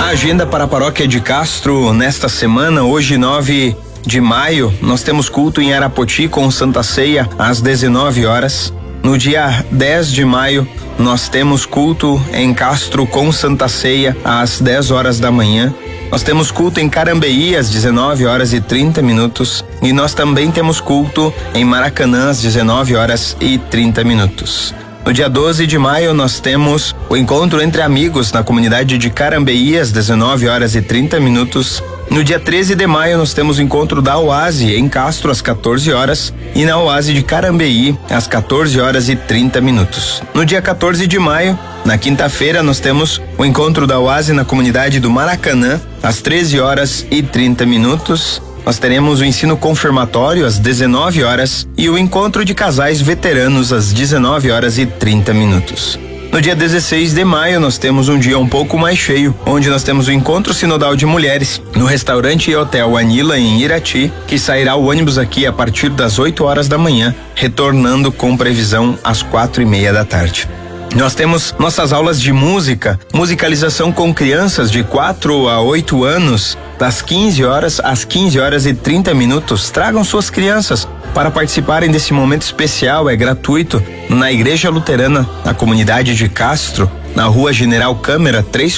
A agenda para a Paróquia de Castro nesta semana, hoje 9 de maio, nós temos culto em Arapoti com Santa Ceia às 19 horas. No dia 10 de maio, nós temos culto em Castro com Santa Ceia às 10 horas da manhã. Nós temos culto em Carambeí às 19 horas e 30 minutos. E nós também temos culto em Maracanã às 19 horas e 30 minutos. No dia 12 de maio, nós temos o encontro entre amigos na comunidade de Carambeí às 19 horas e 30 minutos. No dia 13 de maio, nós temos o encontro da Oase em Castro às 14 horas e na Oase de Carambeí às 14 horas e 30 minutos. No dia 14 de maio, na quinta-feira, nós temos o encontro da Oase na comunidade do Maracanã às 13 horas e 30 minutos. Nós teremos o ensino confirmatório às 19 horas e o encontro de casais veteranos às 19 horas e 30 minutos. No dia 16 de maio, nós temos um dia um pouco mais cheio, onde nós temos o encontro sinodal de mulheres no restaurante e hotel Anila em Irati, que sairá o ônibus aqui a partir das 8 horas da manhã, retornando com previsão às 4:30 da tarde. Nós temos nossas aulas de música, musicalização com crianças de 4 a 8 anos, das 15 horas às 15 horas e 30 minutos. Tragam suas crianças para participarem desse momento especial, é gratuito, na Igreja Luterana, na comunidade de Castro, na Rua General Câmara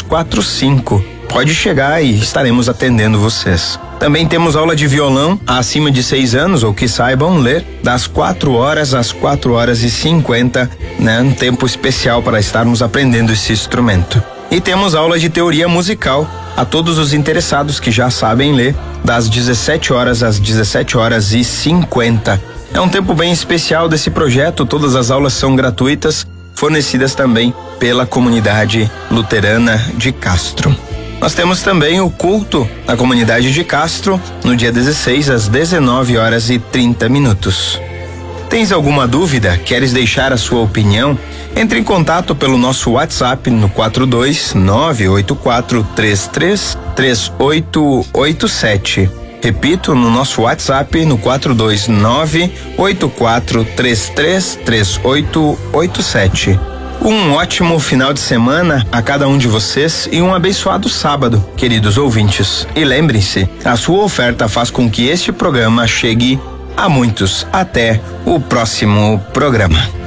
345. Pode chegar e estaremos atendendo vocês. Também temos aula de violão acima de 6 anos ou que saibam ler, das 4 horas às 4 horas e 50, né? Um tempo especial para estarmos aprendendo esse instrumento. E temos aula de teoria musical a todos os interessados que já sabem ler, das 17 horas às 17 horas e 50. É um tempo bem especial desse projeto, todas as aulas são gratuitas, fornecidas também pela comunidade luterana de Castro. Nós temos também o culto na comunidade de Castro no dia 16 às 19 horas e 30 minutos. Tens alguma dúvida? Queres deixar a sua opinião? Entre em contato pelo nosso WhatsApp no 42984333887. Repito, no nosso WhatsApp no 42984333887. Um ótimo final de semana a cada um de vocês e um abençoado sábado, queridos ouvintes. E lembrem-se, a sua oferta faz com que este programa chegue a muitos. Até o próximo programa.